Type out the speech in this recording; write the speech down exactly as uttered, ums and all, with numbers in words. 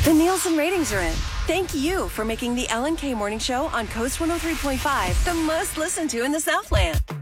The Nielsen ratings are in. Thank you for making the Ellen K Morning Show on Coast one oh three point five the most listened to in the Southland.